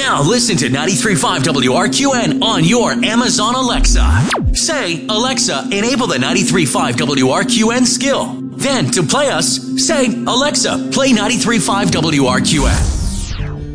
Now listen to 93.5 WRQN on your Amazon Alexa. Say, Alexa, enable the 93.5 WRQN skill. Then to play us, say, Alexa, play 93.5 WRQN.